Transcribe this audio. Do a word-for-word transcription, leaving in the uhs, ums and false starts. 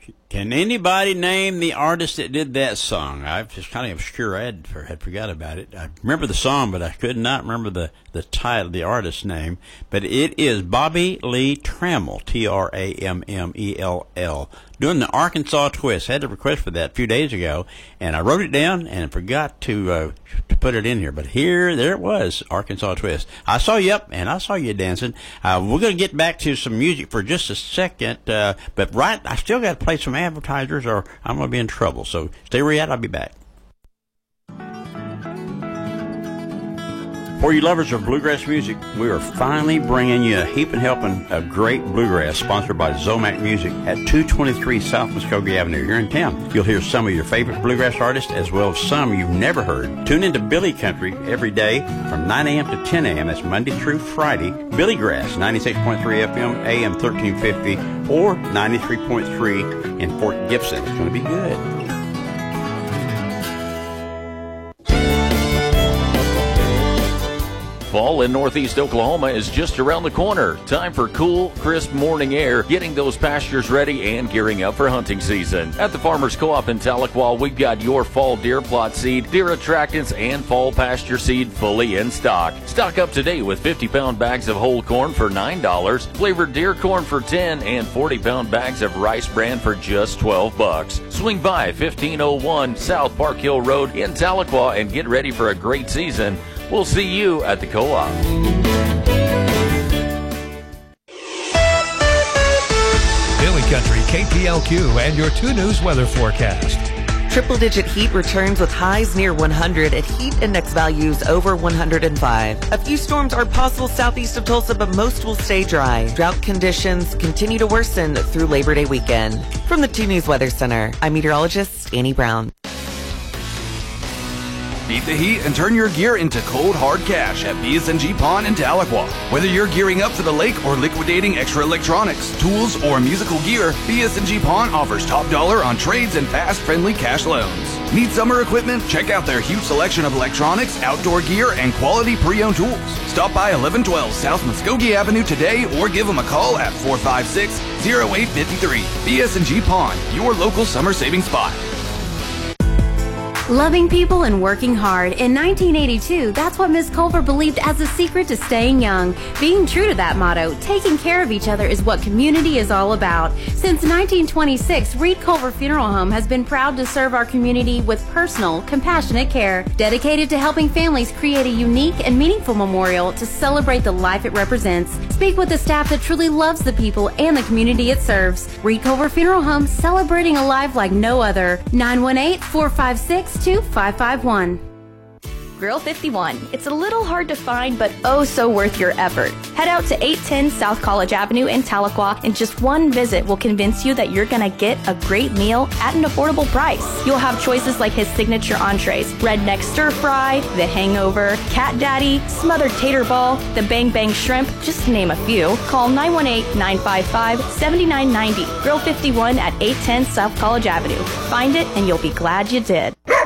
Can anybody name the artist that did that song? I've just kind of obscure. I had, had forgot about it. I remember the song, but I could not remember the, the title, the artist's name. But it is Bobby Lee Trammell, T R A M M E L L, doing the Arkansas Twist. I had a request for that a few days ago, and I wrote it down and forgot to uh, to put it in here. But here, there it was, Arkansas Twist. I saw you up, and I saw you dancing. Uh, we're going to get back to some music for just a second, uh, but right, I still got to play some advertisers or I'm going to be in trouble. So stay where you're at. I'll be back. For you lovers of bluegrass music, we are finally bringing you a heaping helping of great bluegrass sponsored by Zomac Music at two twenty-three South Muskogee Avenue here in town. You'll hear some of your favorite bluegrass artists as well as some you've never heard. Tune into Billy Country every day from nine a.m. to ten a.m. That's Monday through Friday. Billy Grass, ninety-six point three F M, A M thirteen fifty, or ninety-three point three in Fort Gibson. It's going to be good. Fall in Northeast Oklahoma is just around the corner. Time for cool, crisp morning air, getting those pastures ready and gearing up for hunting season. At the Farmers Co-op in Tahlequah, we've got your fall deer plot seed, deer attractants, and fall pasture seed fully in stock. Stock up today with fifty-pound bags of whole corn for nine dollars, flavored deer corn for ten dollars, and forty-pound bags of rice bran for just twelve bucks. Swing by fifteen oh one South Park Hill Road in Tahlequah and get ready for a great season. We'll see you at the co-op. Billy Country, K P L Q, and your two News weather forecast. Triple-digit heat returns with highs near one hundred and heat index values over one hundred five. A few storms are possible southeast of Tulsa, but most will stay dry. Drought conditions continue to worsen through Labor Day weekend. From the two News Weather Center, I'm meteorologist Annie Brown. Beat the heat and turn your gear into cold, hard cash at B S N G Pawn in Tahlequah. Whether you're gearing up for the lake or liquidating extra electronics, tools, or musical gear, B S N G Pawn offers top dollar on trades and fast, friendly cash loans. Need summer equipment? Check out their huge selection of electronics, outdoor gear, and quality pre-owned tools. Stop by eleven twelve South Muskogee Avenue today or give them a call at four five six, oh eight five three. B S N G Pawn, your local summer saving spot. Loving people and working hard. In nineteen eighty-two, that's what Miz Culver believed as the secret to staying young. Being true to that motto, taking care of each other is what community is all about. Since nineteen twenty-six, Reed Culver Funeral Home has been proud to serve our community with personal, compassionate care, dedicated to helping families create a unique and meaningful memorial to celebrate the life it represents. Speak with the staff that truly loves the people and the community it serves. Reed Culver Funeral Home, celebrating a life like no other. nine one eight, four five six, two five five one. Grill fifty-one. It's a little hard to find, but oh so worth your effort. Head out to eight ten South College Avenue in Tahlequah, and just one visit will convince you that you're gonna get a great meal at an affordable price. You'll have choices like his signature entrees, redneck stir fry, the hangover, cat daddy, smothered tater ball, the bang bang shrimp, just to name a few. Call nine one eight, nine five five, seven nine nine zero. Grill fifty-one at eight ten South College Avenue. Find it and you'll be glad you did.